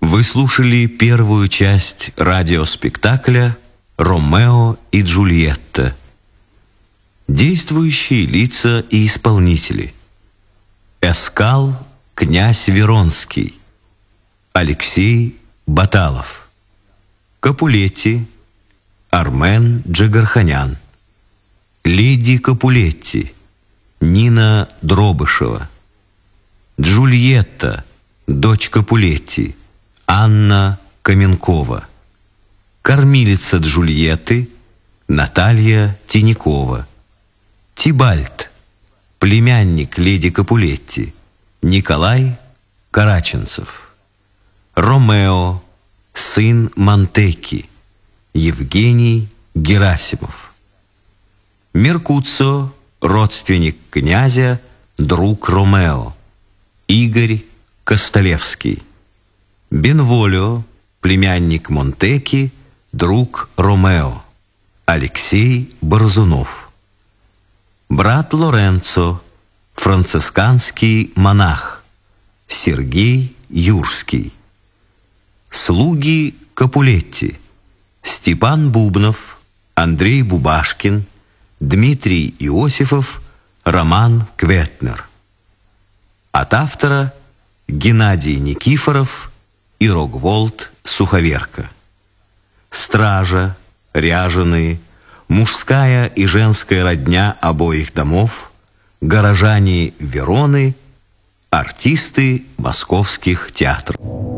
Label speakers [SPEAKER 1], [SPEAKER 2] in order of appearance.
[SPEAKER 1] Вы слушали первую часть радиоспектакля «Ромео и Джульетта». Действующие лица и исполнители: Эскал князь Веронский, Алексей Баталов, Капулетти Армен Джигарханян, леди Капулетти Нина Дробышева, Джульетта, дочь Капулетти, Анна Каменкова, кормилица Джульетты Наталья Тинякова, Тибальт, племянник леди Капулетти Николай Караченцев, Ромео, сын Монтекки Евгений Герасимов, Меркуцио, родственник князя, друг Ромео Игорь Костолевский, Бенволио, племянник Монтекки, друг Ромео Алексей Борзунов, брат Лоренцо, францисканский монах Сергей Юрский, слуги Капулетти: Степан Бубнов, Андрей Бубашкин, Дмитрий Иосифов, Роман Кветнер. От автора Геннадий Никифоров и Рогволд Суховерка. Стража, ряженые, мужская и женская родня обоих домов, горожане Вероны, артисты московских театров.